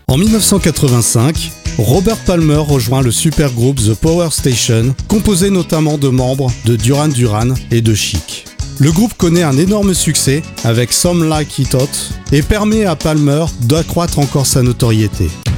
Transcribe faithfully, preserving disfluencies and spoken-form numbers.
En dix-neuf cent quatre-vingt-cinq, Robert Palmer rejoint le supergroupe The Power Station, composé notamment de membres de Duran Duran et de Chic. Le groupe connaît un énorme succès avec Some Like It Hot et permet à Palmer d'accroître encore sa notoriété.